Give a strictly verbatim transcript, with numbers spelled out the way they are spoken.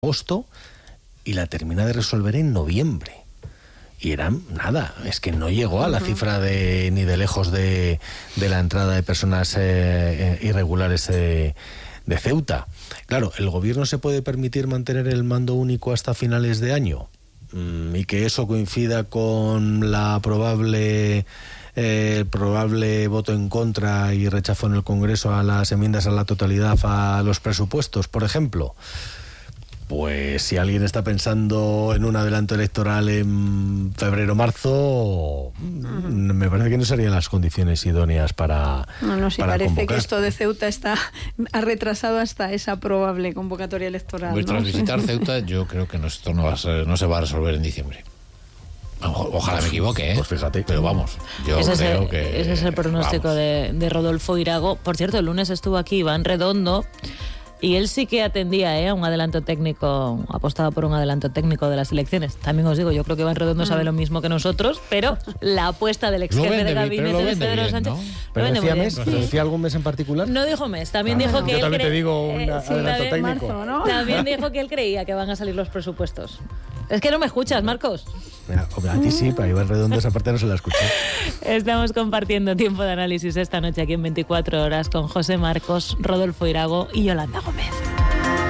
agosto y la termina de resolver en noviembre. Y era nada, es que no llegó a la uh-huh. cifra de ni de lejos de, de la entrada de personas eh, irregulares de, de Ceuta. Claro, ¿el gobierno se puede permitir mantener el mando único hasta finales de año? Mm, y que eso coincida con la probable... Eh, el probable voto en contra y rechazo en el Congreso a las enmiendas a la totalidad a los presupuestos, por ejemplo. Pues si alguien está pensando en un adelanto electoral en febrero-marzo, uh-huh. me parece que no serían las condiciones idóneas para No, no, sí, para parece convocar. que esto de Ceuta está ha retrasado hasta esa probable convocatoria electoral. Pues ¿no? tras visitar Ceuta, yo creo que esto no, va a ser, no se va a resolver en diciembre. Ojalá me equivoque, ¿eh? Pues fíjate. Pero vamos, yo ese creo es el, que... Ese es el pronóstico de, de Rodolfo Irago. Por cierto, el lunes estuvo aquí Iván Redondo y él sí que atendía ¿eh? a un adelanto técnico, apostaba por un adelanto técnico de las elecciones. También os digo, yo creo que Iván Redondo sabe lo mismo que nosotros, pero la apuesta del ex jefe de gabinete de Pedro bien, Sánchez... ¿no? ¿Pero lo decía vende mes? muy bien. ¿Decía algún mes en particular? No dijo mes, también Ah, dijo yo que él también cre... te digo un eh, adelanto también, técnico. Marzo, ¿no? También dijo que él creía que van a salir los presupuestos. Es que no me escuchas, Marcos. Mira, a ti sí, para Iván Redondo esa parte no se la escuché. Estamos compartiendo tiempo de análisis esta noche aquí en veinticuatro horas con José Marcos, Rodolfo Irago y Yolanda Gómez.